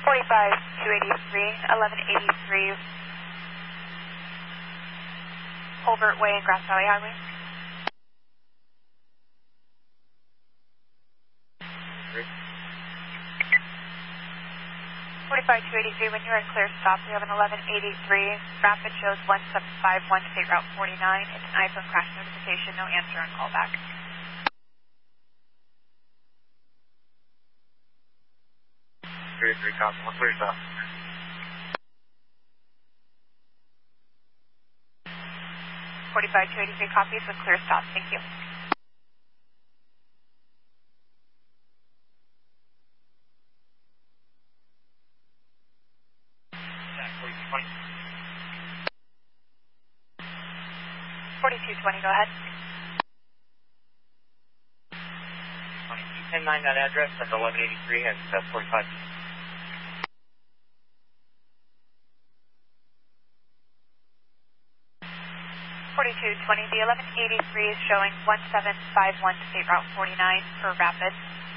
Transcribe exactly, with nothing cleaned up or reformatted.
forty-five two eighty-three, eleven eighty-three, Colbert Way and Grass Valley Highway. forty-five two eighty-three, when you're in clear stop, we have an eleven eighty-three. Rapid shows one seven five one, State Route forty-nine. It's an iPhone crash notification, no answer on callback. three three, copy, one clear stop. forty-five two eighty-three copies with clear stop, thank you. forty-two twenty, go ahead. twenty-two ten nine, that address, that's eleven eighty-three, and that's forty-five. forty-two twenty, the eleven eighty-three is showing one seven five one State Route forty-nine for Rapid.